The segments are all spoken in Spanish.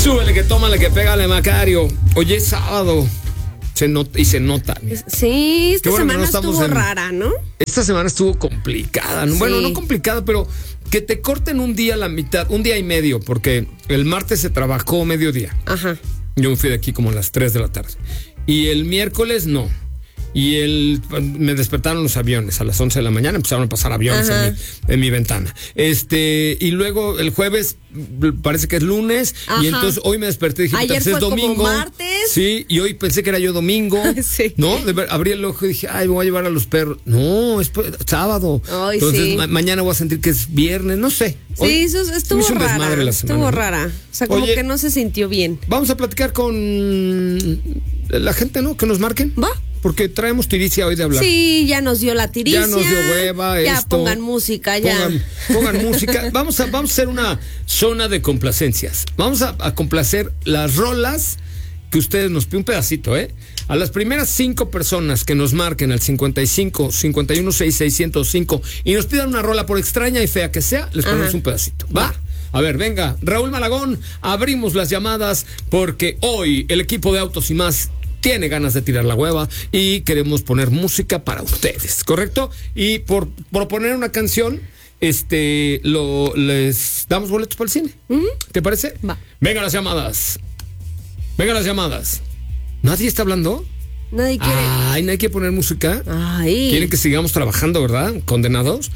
Súbele, que tómale, que pégale, Macario. Hoy es sábado. Se nota. Sí, esta semana estuvo rara, ¿no? Esta semana estuvo complicada. Sí. Bueno, no complicada, pero que te corten un día la mitad, un día y medio, porque el martes se trabajó mediodía. Ajá. Yo me fui de aquí como a las 3 de la tarde. Y el miércoles no. Y me despertaron los aviones a las 11 de la mañana, empezaron a pasar aviones en mi ventana. Y luego el jueves parece que es lunes. Ajá. Y entonces hoy me desperté y dije, ayer fue es domingo. Como martes. Sí, y hoy pensé que era yo domingo. Sí. ¿No? Abrí el ojo y dije, ay, me voy a llevar a los perros. No, es sábado. Ay, entonces sí. Mañana voy a sentir que es viernes, no sé. Sí, eso estuvo rara. Estuvo rara. O sea, como que no se sintió bien. Vamos a platicar con la gente, ¿no? Que nos marquen. ¿Va? Porque traemos tiricia hoy de hablar. Sí, ya nos dio la tiricia. Ya nos dio hueva ya esto. Pongan música, ya. Pongan música. Vamos a hacer una zona de complacencias. Vamos a complacer las rolas que ustedes nos piden, un pedacito, ¿eh? A las primeras 5 personas que nos marquen al 55 51 66 105 y nos pidan una rola, por extraña y fea que sea, les ponemos un pedacito. ¿Va? A ver, venga, Raúl Malagón, abrimos las llamadas porque hoy el equipo de Autos y Más tiene ganas de tirar la hueva y queremos poner música para ustedes, ¿correcto? Y por proponer una canción, les damos boletos para el cine. ¿Te parece? Va. Venga las llamadas. ¿Nadie está hablando? Nadie quiere. Ay, nadie quiere poner música. Ay. Quieren que sigamos trabajando, ¿verdad? Condenados.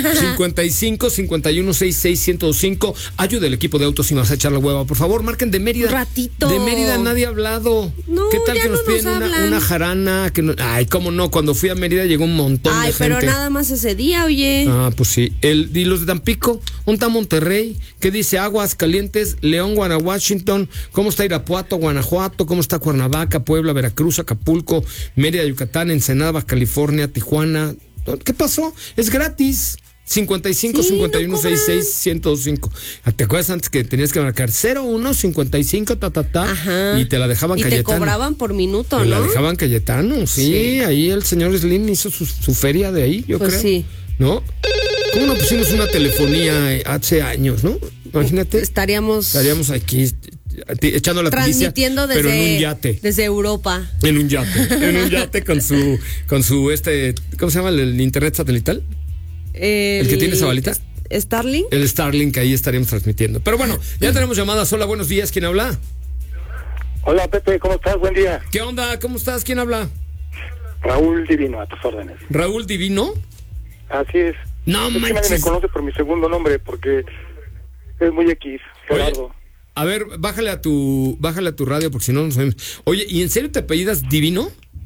55 51 66 105. Ayude al equipo de Autos y Más a echar la hueva. Por favor, marquen de Mérida. Un ratito. De Mérida nadie ha hablado. No, ¿qué tal ya que nos piden una jarana? Que no, ay, cómo no. Cuando fui a Mérida llegó un montón de gente. Ay, pero nada más ese día, oye. Pues sí. Y los de Tampico, ¿dónde está Monterrey? ¿Qué dice Aguas Calientes, León, Washington? ¿Cómo está Irapuato, Guanajuato? ¿Cómo está Cuernavaca, Puebla, Veracruz, Acapulco, Mérida, Yucatán, Ensenada, Baja California, Tijuana? ¿Qué pasó? Es gratis. 55 51 66 105. ¿Te acuerdas antes que tenías que marcar 01 55 Ajá. y te la dejaban y Cayetano? Te cobraban por minuto, ¿no? La dejaban Cayetano, sí. Ahí el señor Slim hizo su feria de ahí, yo creo. Sí. ¿No? ¿Cómo no pusimos una telefonía hace años, no? Imagínate. Estaríamos aquí echando la transmitiendo tiricia, pero en un yate. Desde Europa. En un yate con su ¿cómo se llama el internet satelital? ¿El que tiene esa balita? ¿Starlink? El Starlink, ahí estaríamos transmitiendo. Pero bueno, ya tenemos llamadas. Hola, buenos días, ¿quién habla? Hola, Pepe, ¿cómo estás? Buen día. ¿Qué onda? ¿Cómo estás? ¿Quién habla? Raúl Divino, a tus órdenes. ¿Raúl Divino? Así es. No manches. Que nadie me conoce por mi segundo nombre porque es muy X, Gerardo. Oye, a ver, bájale a tu radio porque si no nos oímos. Oye, ¿y en serio te apellidas Divino?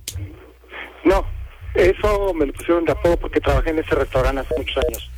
No, eso me lo pusieron de apodo porque trabajé en ese restaurante hace muchos años.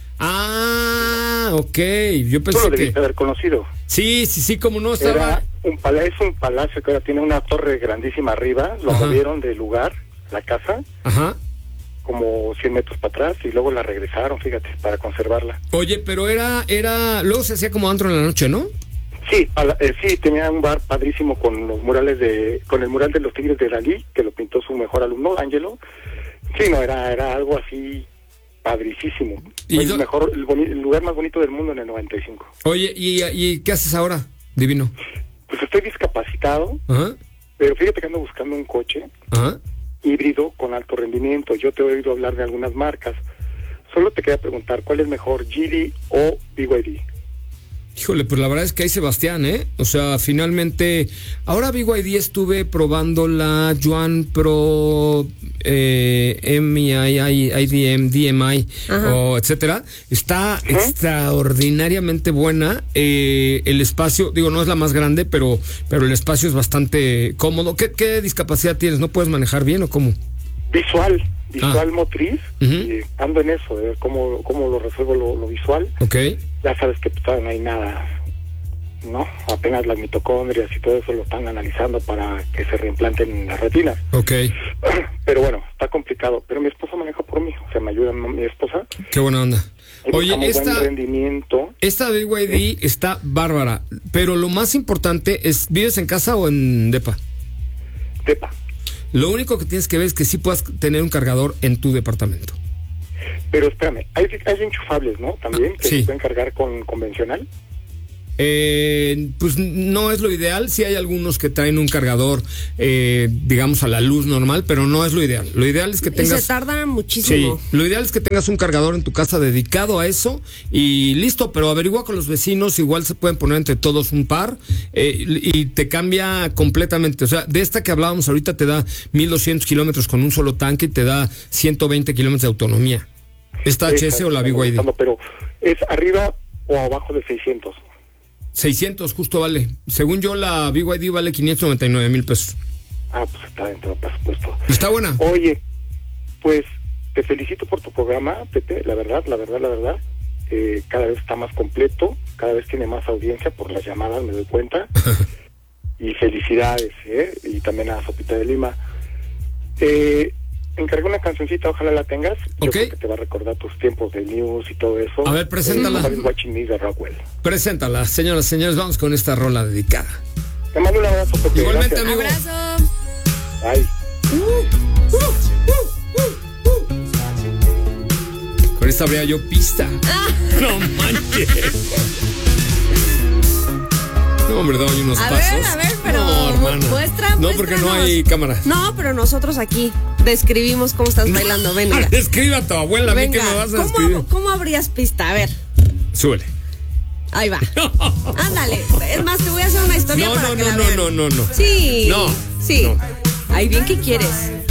Ok. Yo pensé tú lo debiste haber conocido. Sí, como no estaba. Es un palacio que ahora tiene una torre grandísima arriba. Lo movieron de lugar, la casa. Ajá. Como 100 metros para atrás y luego la regresaron, fíjate, para conservarla. Oye, pero luego se hacía como antro en la noche, ¿no? Sí, sí, tenía un bar padrísimo con los murales con el mural de los Tigres de Dalí, que lo pintó su mejor alumno, Ángelo. Sí, no, era algo así padricísimo. Fue el lugar más bonito del mundo en el 95. Oye, ¿y qué haces ahora, Divino? Pues estoy discapacitado, pero fíjate que ando buscando un coche híbrido con alto rendimiento. Yo te he oído hablar de algunas marcas. Solo te quería preguntar, ¿cuál es mejor, Geely o BYD? Híjole, pues la verdad es que hay Sebastián, ¿eh? O sea, finalmente, ahora BYD estuve probando la Yuan Pro IDM, DMI, etcétera. Está extraordinariamente buena. El espacio, digo, no es la más grande, pero el espacio es bastante cómodo. ¿Qué discapacidad tienes? ¿No puedes manejar bien o cómo? Visual motriz, ando en eso, de ver cómo lo resuelvo lo visual. Okay. Ya sabes que pues, no hay nada, ¿no? Apenas las mitocondrias y todo eso lo están analizando para que se reimplanten las retinas. Okay. Pero bueno, está complicado. Pero mi esposa maneja por mí, o sea, me ayuda mi esposa. Qué buena onda. Oye, buen rendimiento. Esta BYD está bárbara, pero lo más importante es, ¿vives en casa o en depa? Depa. Lo único que tienes que ver es que sí puedas tener un cargador en tu departamento. Pero espérame, hay enchufables, ¿no? También, que sí. se pueden cargar con convencional. Pues no es lo ideal. Sí hay algunos que traen un cargador, digamos, a la luz normal, pero no es lo ideal. Lo ideal es que tengas... Y se tarda muchísimo. Sí, lo ideal es que tengas un cargador en tu casa dedicado a eso y listo, pero averigua con los vecinos, igual se pueden poner entre todos un par y te cambia completamente. O sea, de esta que hablábamos ahorita te da 1,200 kilómetros con un solo tanque y te da 120 kilómetros de autonomía. ¿Esta HS o la BYD? Pero ¿es arriba o abajo de 600? 600 justo vale. Según yo, la BYD vale 599,000 pesos. Ah, pues está dentro del presupuesto. Está buena. Oye, pues te felicito por tu programa, Pepe. La verdad. Cada vez está más completo, cada vez tiene más audiencia por las llamadas, me doy cuenta. Y felicidades, y también a Sopita de Lima. Encargué una cancioncita, ojalá la tengas. Yo creo que te va a recordar tus tiempos de news y todo eso. A ver, preséntala. Watching Me de Rockwell. Preséntala, señoras y señores, vamos con esta rola dedicada. Te mando un abrazo, Pepe. Igualmente, gracias. amigo. Abrazo. Bye. Con esta habría yo pista. No manches. No, hombre, doy unos pasos. A ver, pero no, hermano. No, porque no hay cámara. No, pero nosotros aquí describimos cómo estás bailando. Venga. Describe a tu abuela, venga. ¿A mí que me vas a describir? ¿Cómo abrías pista? A ver. Súbele. Ahí va. Ándale. Es más, te voy a hacer una historia para que la vean. No. Sí. No. Sí. No. Ay, bien que quieres.